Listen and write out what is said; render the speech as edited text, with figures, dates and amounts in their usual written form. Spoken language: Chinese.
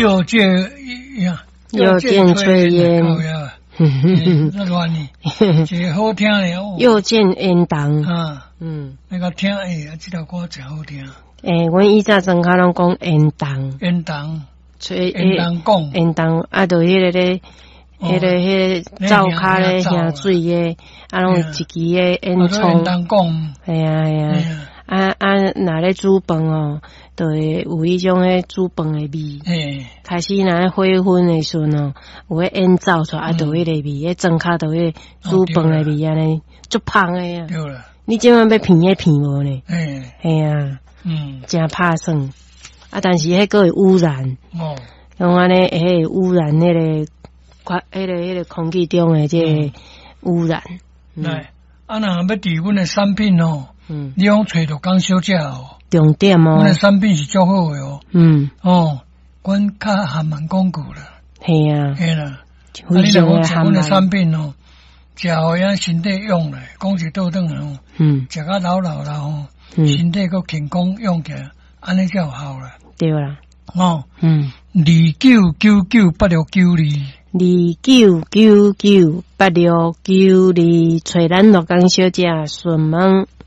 又见炊烟， 那乱呢，一个好听的哦。 又见烟当啊，那个听这条歌真好听。 阮以前庄脚拢讲烟当， 烟当， 炊烟当讲， 烟当啊，就迄个咧。迄个灶骹咧下水诶，啊，拢有一支诶烟囱。系啊，若咧煮饭哦，就会有迄种诶煮饭诶味。开始若火熏诶时阵哦，有迄烟走出来，就迄个味，迄灶骹就迄煮饭诶味安尼，足香诶啊！ 对啦， 你即晚要闻迄闻无呢？系啊，真拍算。啊，但是迄个会污染。用安尼会污染迄个。迄个空气中的这个污染。 来，若要伫阮的产品哦，你用找着讲小姐哦， 重点哦， 阮的产品是足好的哦。阮较含慢广告啦。 系啊， 系啦。你若讲食阮的产品哦，食互咱身体用咧，讲是倒转哦，食甲老啦哦，身体个健康用起来，安尼才有效啦。 对啦。 29998692。 29998692，找咱乐工小姐询问。